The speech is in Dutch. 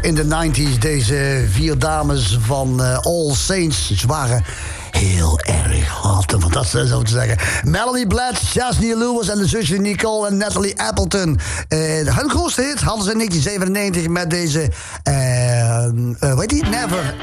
In de 90s, deze 4 dames van All Saints. Ze waren heel erg hot, om dat zo te zeggen. Melanie Blatt, Jasmine Lewis en de zusje Nicole en Natalie Appleton. Hun grootste hit hadden ze in 1997 met deze... hoe heet die? Never